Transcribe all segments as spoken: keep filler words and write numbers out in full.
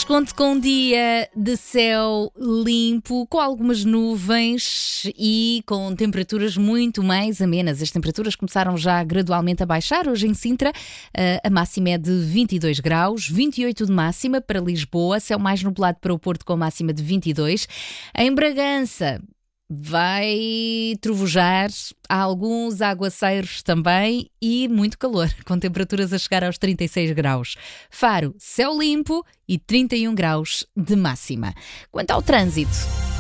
conto com um dia de céu limpo, com algumas nuvens e com temperaturas muito mais amenas. As temperaturas começaram já gradualmente a baixar. Hoje em Sintra a máxima é de vinte e dois graus, vinte e oito de máxima para Lisboa, céu mais nublado para o Porto com máxima de vinte e dois. Em Bragança vai trovejar, há alguns aguaceiros também e muito calor, com temperaturas a chegar aos trinta e seis graus. Faro, céu limpo e trinta e um graus de máxima. Quanto ao trânsito,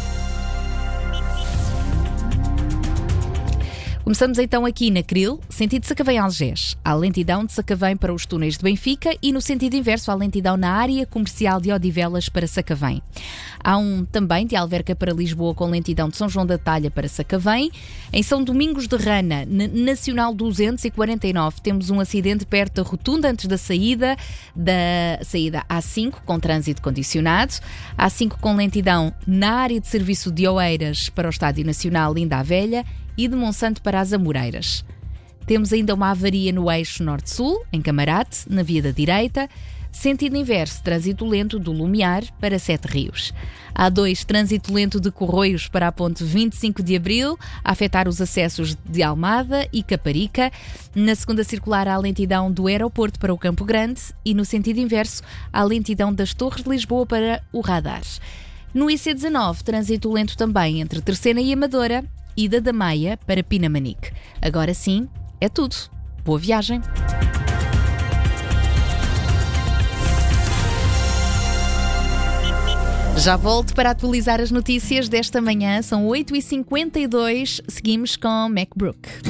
começamos então aqui na Cril, sentido Sacavém-Algés. Há lentidão de Sacavém para os túneis de Benfica e no sentido inverso há lentidão na área comercial de Odivelas para Sacavém. Há um também de Alverca para Lisboa com lentidão de São João da Talha para Sacavém. Em São Domingos de Rana, Nacional duzentos e quarenta e nove, temos um acidente perto da rotunda antes da saída, da saída A cinco com trânsito condicionado. A cinco com lentidão na área de serviço de Oeiras para o Estádio Nacional Linda a Velha e de Monsanto para as Amoreiras. Temos ainda uma avaria no eixo norte-sul, em Camarate, na via da direita. Sentido inverso, trânsito lento do Lumiar para Sete Rios. A dois, trânsito lento de Corroios para a ponte vinte e cinco de Abril, a afetar os acessos de Almada e Caparica. Na segunda circular há a lentidão do aeroporto para o Campo Grande e no sentido inverso há a lentidão das Torres de Lisboa para o Radar. No I C dezanove, trânsito lento também entre Terceira e Amadora e da Damaia para Pinamanique. Agora sim, é tudo. Boa viagem! Já volto para atualizar as notícias desta manhã. São oito e cinquenta e dois. Seguimos com MacBrook.